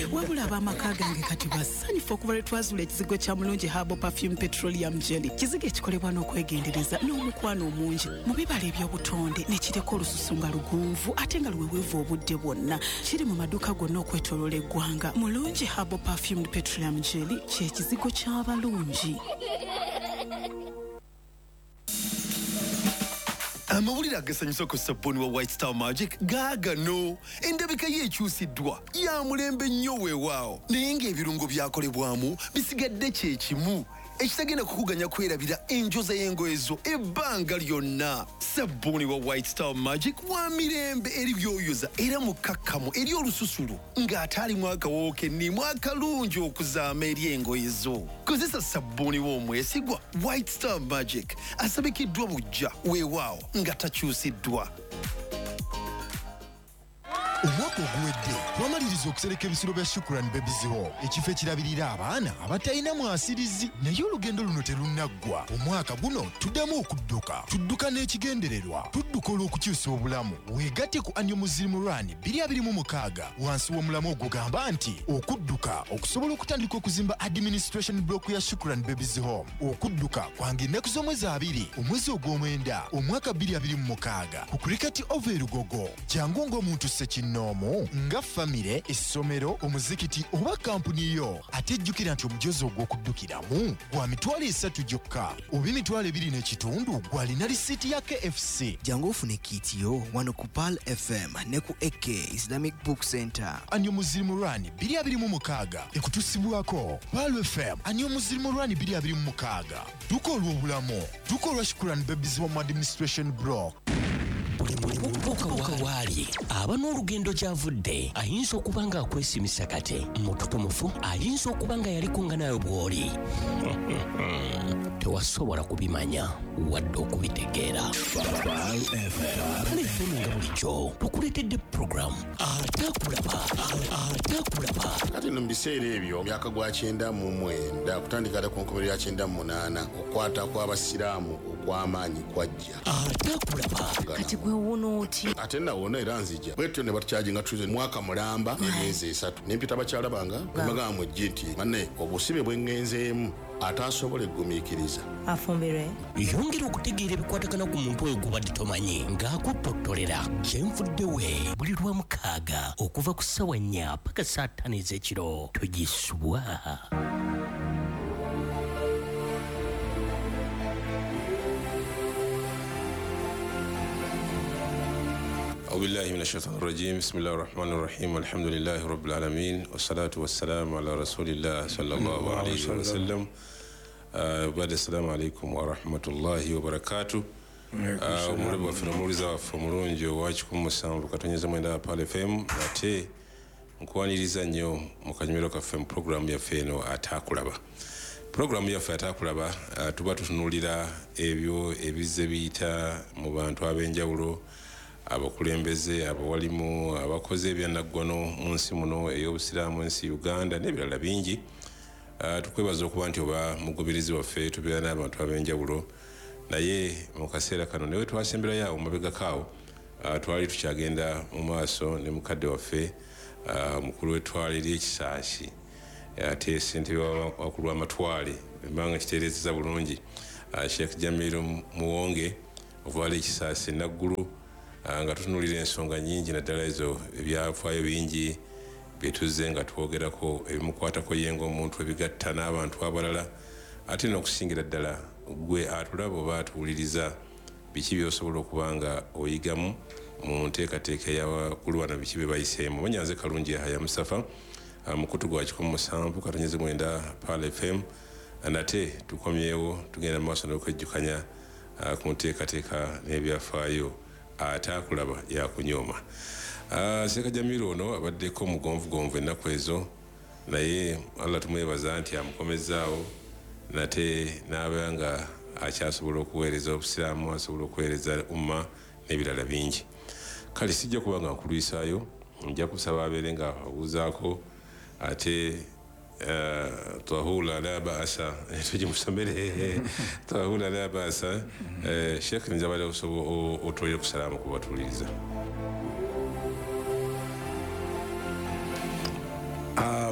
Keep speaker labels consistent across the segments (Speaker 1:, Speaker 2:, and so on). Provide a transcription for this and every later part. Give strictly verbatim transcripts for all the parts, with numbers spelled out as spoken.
Speaker 1: wabula ab'amaka gange kati basanyufu okuva lwe twazula ekizigo kya Mulungi Herbal Perfume Petroleum Jelly. Kizigo ekikolebwa n'okwegendereza n'omukwano omungi mu bibala eby'obutonde ne kireka olususu nga lugunvu ate nga luweweevu obudde bwonna. Kiri mu maduuka gonna okwetooloola eggwanga. Mulungi Herbal Perfume Petroleum Jelly kye kizigo ky'abalungi.
Speaker 2: Amawulire agasanyusa ku sabbuuni wa White Star Magic gaagano. Endabika ye ekyusiddwa ya mulembe nnyo weewaawo naye ng'ebirungo byakolebwamu bisigadde kye kimu ekitagenda kukuganya kwerabira enjoza y'engoye zo ebbanga lyonna. Sabbuuni wa White Star Magic wa mirembe eri byoyoza era mukakkamu eri olususulu ng'ate alimu akawoowo kennimu akalungi okuzaama eri engoye zo. Kozesa sabbuuni w'omwesigwa White Star Magic asabikiddwa bujja weewaawo nga takyusiddwa.
Speaker 3: Omwaka oguwedde twamaliriza okusereka ebisolo bya Shukrani Babies Home, ekifo ekirabirira abaana abatalina mwasirizi. Naye olugendo luno terunaggwa. Omwaka guno tuddamu okudduka, tudduka n'ekigendererwa, tudduka olw'okukyusa obulamu. Weegatte ku Annual Muslim Run bbiri abiri mu mukaaga wansi w'omulamu ogugamba nti okudduka okusobola okutandika okuzimba administration block ya Shukrani Babies Home. Okudduka kwange ennaku z'omwezi abiri omwezi ogw'omwenda omwaka bbiri abiri mu mukaaga ku Cricket Over Lugogo. Jangu ng'omuntu ssekino nomo nga famire, essomero, omuzikiti oba kampuni yo. Ate jjukira nti omujozi ogw'okuddukiramu gwa mitwalo esatu gyokka oba emitwalo ebiri n'ekitundu gw'alina lisiiti ya K F C.
Speaker 4: Jangu ofune kiitiyo wano ku Pearl F M ne ku A K Islamic Book Center.
Speaker 3: Annual Muslim Run bbiri abiri mu mukaaga ekutusibwako Pearl F M. Annual Muslim Run bbiri abiri mu mukaaga duka olw'obulamu, duka olwa Shukrani Babies Home Administration Block.
Speaker 5: Buka wali aba n'olugendo kyavudde ayinza okuba nga akwesimisa kate mututumufu ayinza okuba nga yali kunganayo bw'oli tewasobola kubimanya wadde okubitegeera. Alifemu nga bulijjo tukuleetedde programu atakulaba atakulaba
Speaker 6: kati no mu biseera ebyo myaka gwa kyenda mu mwenda kutandika ddala ku nkomerero ya kyenda mu munaana okukwata kw'abasiraamu okw'amaanyi kwajja
Speaker 5: atakulaba
Speaker 7: kati gwe wuno oti
Speaker 6: ate nawona era nzija bwetyo ne batukyajinga tuze mwaka mulamba emyezi esatu nempita bakyala banga bagamba mujje nti manne obusibe bwengenzeemu ate asobola eggumiikiriza
Speaker 7: afumbirwe.
Speaker 5: Yongera okutegeera ebikwatagana ku muntu oyo gubadde tomanyi ng'akuttotolera kyenvuddewe buli lwa mukaaga okuva ku ssawa nnya paka saa ttaano ez'ekiro togisubwa.
Speaker 8: أعوذ بالله من الشيطان الرجيم بسم الله الرحمن الرحيم الحمد لله رب العالمين والصلاة والسلام على رسول الله صلى الله عليه وسلم. بعد السلام عليكم ورحمة الله وبركاته. Omulebe waffe n'omuwuliza waffe omulungi ow'ekikumi mu musanvu katonyeza mwenda Pearl F M ate nkuwaniriza nnyo mu kanyumiro kaffe mu puroguramu yaffe eno ataakulaba. Puroguramu yaffe ataakulaba tuba tutunuulira ebyo ebizze biyita mu bantu ab'enjawulo, abakulembeze, abawalimu, abakoze ebyannaggono mu nsi muno ey'obusiraamu ensi Uganda n'ebirala bingi. Tukwebaza okuba nti oba mugubirizi waffe tubeera n'abantu ab'enjawulo naye mu kaseera kano newe twasemberayo awo mabegakaawo twali tukyagenda mu maaso ne mukadde waffe mukulu w'ettwale ly'ekisaasi ate ssentebe wakulu w'amatwale embanga kitereezeza bulungi Sheikh Jamil Muwonge ovaala ekisaasi naggulu nga tutunuulira ensonga nnyingi naddala ezo ebyafaayo bingi byetuzze nga twogerako ebimukwatako ye ng'omuntu ebigatta n'abantu abalala ate n'okusingira ddala gwe atulaba oba atuwuliriza biki by'osobola okuba nga oyigamu mu nteekateeka ey'abakulu bano biki bye bayiseemu. Banyanze Kalungi Yahaya Mustafa mukutu gwa kikumi musanvu katonyeze mwenda Pearl F M nate tukomyewo tugenda mu maaso n'okwejjukanya ku nteekateeka n'ebyafaayo ataakulaba yakunyooma. Sheikh Jamil ono abaddeko mugonvugonvu ennaku ezo naye Allah tumwebaza nti amukomezaawo nate n'aba nga akyasobola okuweereza obusiraamu asobola okuweereza umma n'ebirala bingi. Kale sijja kuba nga nkulwisaayo nja kusaba abeere nga abuuzaako ate twahula la baasa tugimusomere twahula la baasa Sheikh nzabala otoye kusalaamu ku batuuliriza.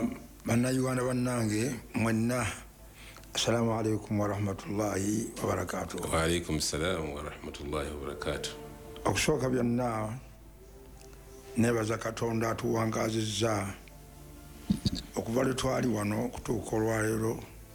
Speaker 9: bannayuganda bannange mwenna assalamu alaikum warahmatullahi wabarakatuh.
Speaker 8: Wa alaikum salam warahmatullahi wabarakatuh.
Speaker 9: Okusooka byonna nebaza Katonda atuwangazizza okuva lwe twali wano okutuuka olwaleero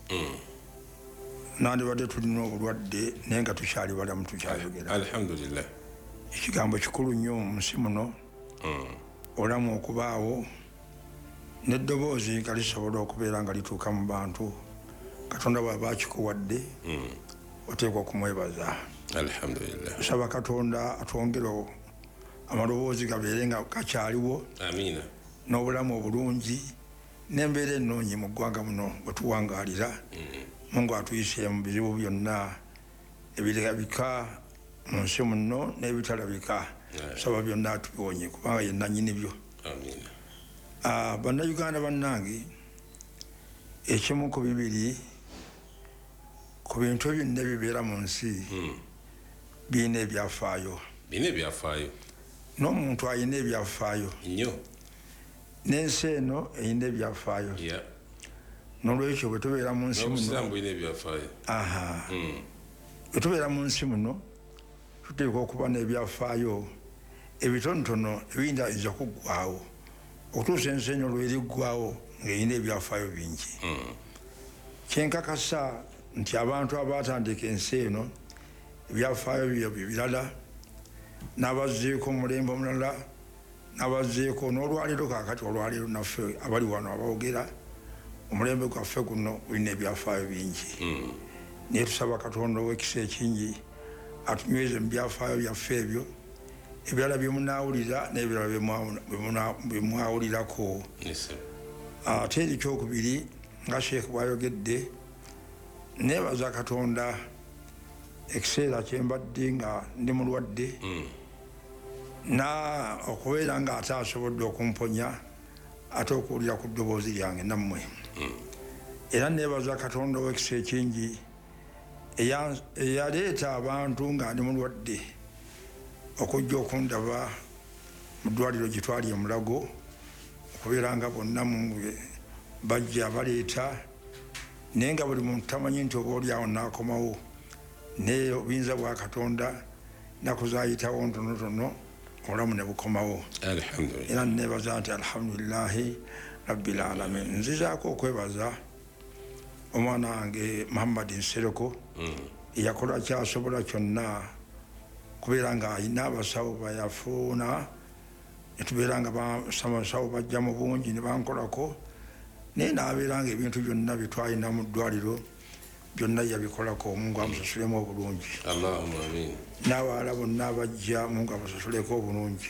Speaker 9: nandibadde tulina obulwadde naye nga tukyali balamu tukyayogera
Speaker 8: alhamdulillah.
Speaker 9: ekigambo kikulu nnyo mu nsi muno olamu okubaawo n'eddoboozi nga lisobola okubeera nga lituuka mu bantu Katonda bw'aba akikuwadde oteekwa okumwebaza
Speaker 8: alhamdulillah.
Speaker 9: saba Katonda atwongere amaloboozi gabeere nga gakyaliwo
Speaker 8: amina
Speaker 9: n'obulamu obulungi n'embeera ennungi mu ggwanga muno bwe tuwangaalira Mungu atuyise mu bizibu byonna ebirabika mu nsi muno n'ebitalabika saba byonna atubiwonye kubanga ye nannyini byo
Speaker 8: amina.
Speaker 9: bannayuganda bannange ekimu ku bibiri ku bintu byonna ebibeera mu nsi birina ebyafaayo
Speaker 8: birina ebyafaayo
Speaker 9: n'omuntu alina ebyafaayo
Speaker 8: nnyo
Speaker 9: n'ensi eno erina ebyafaayo n'olwekyo bwe tubeera mu nsi muno
Speaker 8: birina ebyafaayo
Speaker 9: aha bwe tubeera mu nsi muno tuteekwa okuba n'ebyafaayo ebitonotono ebiyinza kuggwawo okutuusa ensi eno lweriggwawo ng'erina ebyafaayo bingi kyenkakasa nti abantu abatandika ensi eno ebyafaayo byabwe birala n'abazzeeko omulembe omulala n'abazzeeko n'olwaleero kaakati olwaleero naffe abali wano abawogera omulembe gwaffe guno gulina ebyafaayo bingi naye tusaba Katonda ow'ekisa ekingi atunyweze mu byafaayo byaffe ebyo ebirala bye munaawulira n'ebirala bye mwawulirako ate eri kyokubiri nga sheekh bw'ayogedde neebaza Katonda ekiseera kyembadde nga ndi mulwadde na okubeera nga ate asobodde okumponya ate okuwulira ku ddoboozi lyange nammwe era neebaza Katonda ow'ekisa ekingi eyaleeta abantu nga ndi mulwadde okujja okundaba mu ddwaliro gye twali e Mulago okubeera nga bonna mungwe bajja baleeta naye nga buli muntu tamanyi nti oba oliawo naakomawo naye obuyinza bwa Katonda naku zaayitawo ntonotono obulamu ne bukomawo era neebaza nti alhamdulillahi rabbil alamin. Nzizaako okwebaza omwana wange Muhammad Nsereko eyakola kyasobola kyonna kubeera nga alina abasawo bayafuuna netubeera nga abasawo bajja mu bungi ne bankolako naye naabeera nga ebintu byonna byetwalina mu ddwaliro byonna yabikolako Mungu amusasulemu obulungi
Speaker 8: Allahumma amin.
Speaker 9: n'abalala bonna abajja Mungu abasasuleko obulungi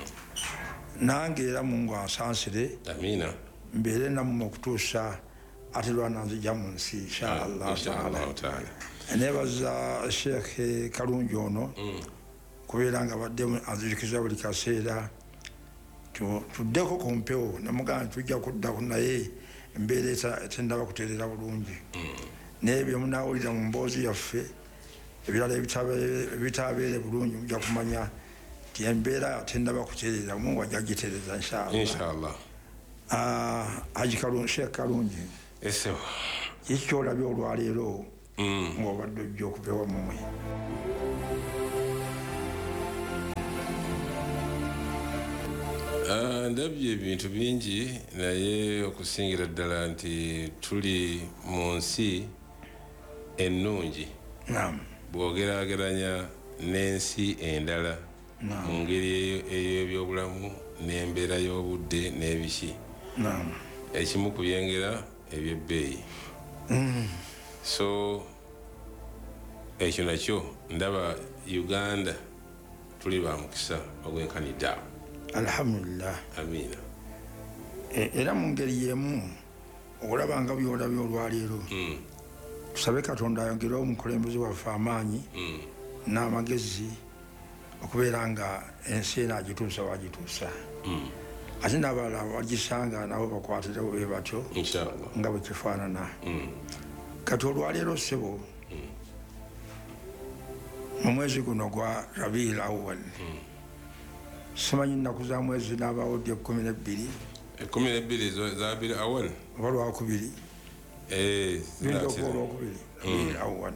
Speaker 9: nange era Mungu ansansire
Speaker 8: amina
Speaker 9: mbeere nammwe okutuusa ate lwananzija mu nsi inshallah taala. Neebaza Sheikh Kalungi ono kubeera nga badde anzirikiza buli kaseera tuddeko ku mpewo namugamba tujja kuddaku naye embeera tendaba kuteerera bulungi naye bye munaawulira mu mboozi yaffe ebirala ebitaabeere bulungi mujja kumanya nti embeera tendaba kuteerera Mungu ajja giteereza inshallah. Haji Kalungi, Sheikh Kalungi kiki kyolabye olwaleero ng'obadde ojja okubewa mumwe?
Speaker 8: ndabye ebintu bingi naye okusingira ddala nti tuli mu nsi ennungi bw'ogeraageranya n'ensi endala mu ngeri ey'ebyobulamu n'embeera y'obudde n'ebiki ekimu ku byengera ebyebbeeyi so ekyo nakyo ndaba Uganda tuli ba mukisa ogwenkanidde
Speaker 9: alhamdulillah
Speaker 8: amina.
Speaker 9: Era mu ngeri yemu okulaba nga byolabye olwaleero tusabe Katonda ayongere omukulembeze waffe amaanyi n'amagezi okubeera nga ensi eno agituusa wagituusa ate n'abalala bagisanga nabo bakwatirewo be batyo nga bwe kifaanana kati olwaleero ssebo mu mwezi guno gwa Rabiul Awwal simanyi nnaku za mwezi n'abaawo ddi ekkumi n'ebbiri
Speaker 8: kumi n'ebbiri zabiri awal
Speaker 9: oba lwakubiri ziyinza okuba olwokubiri abiri awal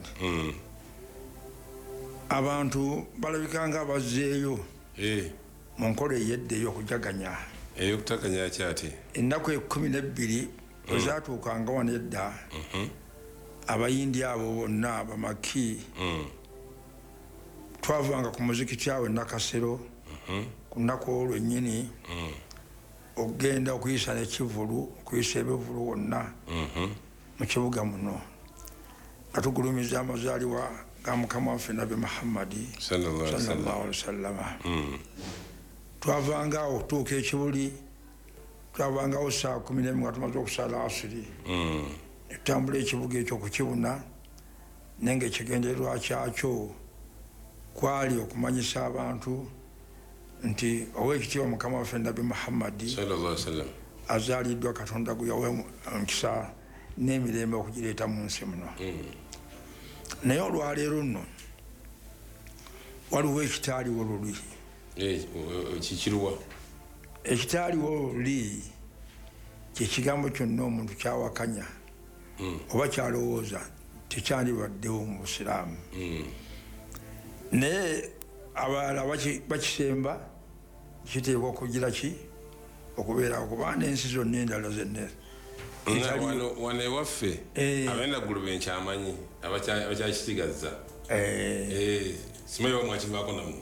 Speaker 9: abantu balabika nga abazzeeyo mu nkola ey'edda ey'okujaganya
Speaker 8: ey'okutakanya kyate
Speaker 9: ennaku ekkumi n'ebbiri bwe zaatuukanga wano edda abayindi abo bonna abamaki twavanga ku muzikiti awo enakasero ku nnaku olwennyini okugenda okuyisa nekivulu okuyisa ebivulu wonna mu kibuga muno nga tugulumiza amazaalibwa ga mukama waffe nabi muhammadi sallallahu alaihi wasallama twavangawo okutuuka ekibuli twavangawo saa kumi n'emu nga tumaze okusala asiri netutambula ekibuga ekyo kukibuna naye nga ekigendererwa kyakyo kwali okumanyisa abantu nti owekitiibwa mukama waffe nabi muhammadi azaaliddwa katonda gwe yawa omukisa n'emirembe okugireeta mu nsi muno naye olwaleero nno waliwo ekitaaliwo luli
Speaker 8: kikiruwa
Speaker 9: ekitaaliwo luli kyekigambo kyonna omuntu kyawakanya oba kyalowooza tekyandibaddewo mu busiraamu naye abalala bakisemba kiteekwa okugira ki okubeerawo kubanga ensi zonna endala zenna
Speaker 8: wano ewaffe abendaggulu benkyamanyi abakyakisigaza simanyi bamwakivaako namu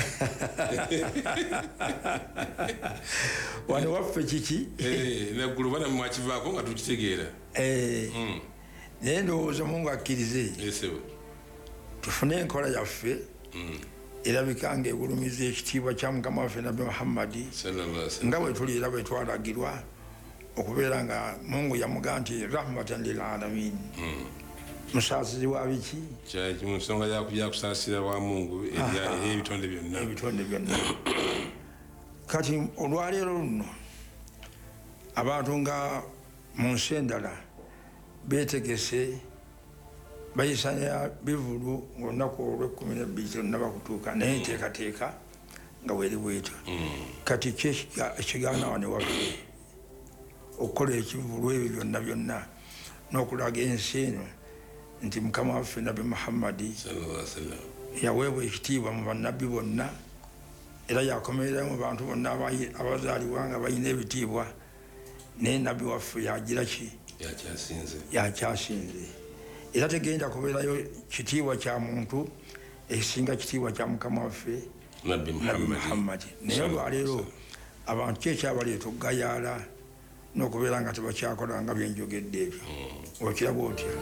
Speaker 9: wano ewaffe kiki
Speaker 8: naggulu bana mwakivaako nga tukitegeera
Speaker 9: naye ndowooza mungu akkirize tufune enkola yaffe erabika nga egulumiza ekitiibwa kya mukama waffe nabi muhammadi nga bwe tuli era bwe twalagirwa okubeera nga mungu yamuga nti rahmatan lil alamin musaasizi wa biki
Speaker 8: mu nsonga yakusaasira wa mungu ebitonde byonna
Speaker 9: ebitonde byonna kati olwaleero luno abantu nga mu nsi endala beetegese bayisanya bivulu ngaolunaku olw'ekkumi n'ebbiri kyonna bakutuuka naye nteekateeka nga weeri bwetyo kati ki ekigaana wano ewaffe okukola ekivulu ebyo byonna byonna n'okulaga ensi eno nti mukama waffe nabi muhammadi yaweebwa ekitiibwa mu bannabbi bonna era yakomerera mu bantu bonna abazaalibwa nga balina ebitiibwa naye nabbi waffe yagira ki yakyasinze era tegenda kubeerayo kitiibwa kya muntu ekisinga kitiibwa kya mukama waffe nabi muhammadi naye olwaleero abantu kyekyabaleeta okugayaala n'okubeera nga tebakyakola nga byenjogedde ebyo okiraba otya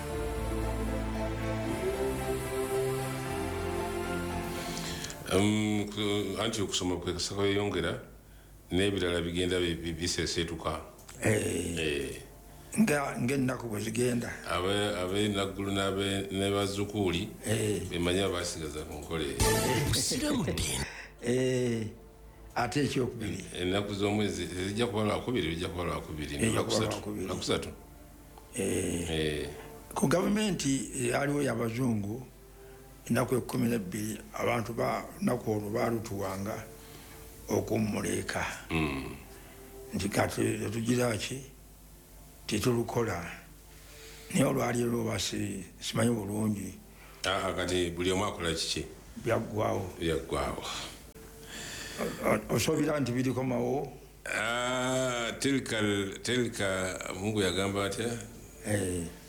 Speaker 8: anti okusoma kweyongera n'ebirala bigenda biseeseetuka
Speaker 9: ng'ennaku bwe zigenda
Speaker 8: ab'enaggulu n'abazukuuli bemanya basigaza ku nkola
Speaker 9: eyo ate ekyokubiri
Speaker 8: ennaku z'omwezi zijja kuba lwakubiri bijja kuba lwakubiri lwakusatu
Speaker 9: ku gavumenti aliwo yabazungu ennaku ekkumi n'ebbiri abantu lunaku olwo baalutuwanga okummuleka nti kati tetugira ki tetulukola naye olwaleero oba simanyi bulungi
Speaker 8: kati buli omu akola kiki
Speaker 9: byaggwawo
Speaker 8: byaggwawo
Speaker 9: osobira nti birikomawo
Speaker 8: telika mungu yagamba atya